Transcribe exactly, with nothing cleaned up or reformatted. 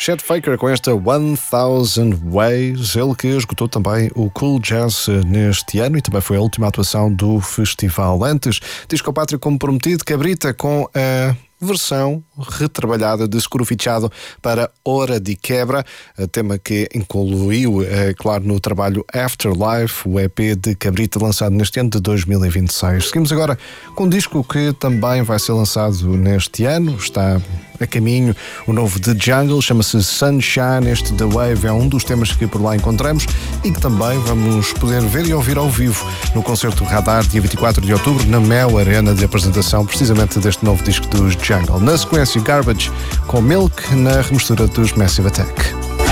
Chet Faker com esta one thousand Ways, ele que esgotou também o Cool Jazz neste ano e também foi a última atuação do festival. Antes, Disco Pátria como prometido, Cabrita com a versão retrabalhada de Seguro Fichado para Hora de Quebra, tema que incluiu, é claro, no trabalho Afterlife, o E P de Cabrita lançado neste ano de dois mil e vinte e seis. Seguimos agora com um disco que também vai ser lançado neste ano, está a caminho, o novo The Jungle, chama-se Sunshine. Este The Wave é um dos temas que por lá encontramos e que também vamos poder ver e ouvir ao vivo no concerto Radar, dia vinte e quatro de outubro, na Mel Arena, de apresentação precisamente deste novo disco dos Jungle. Na sequência, Garbage com Milk, na remistura dos Massive Attack.